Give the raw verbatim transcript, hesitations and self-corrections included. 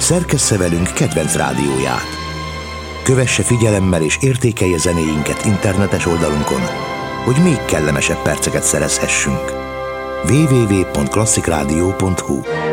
szerkessze velünk kedvenc rádióját. Kövesse figyelemmel és értékelje zenéinket internetes oldalunkon, hogy még kellemesebb perceket szerezhessünk. double-u double-u double-u pont klasszik rádió pont hu